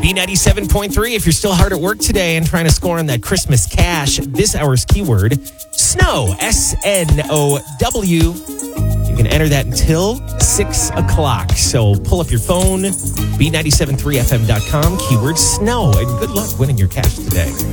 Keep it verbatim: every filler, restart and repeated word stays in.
B ninety-seven point three, if you're still hard at work today and trying to score on that Christmas cash, this hour's keyword, snow, S N O W. You can enter that until six o'clock. So pull up your phone, B nine seven three F M dot com, keyword snow, and good luck winning your cash today.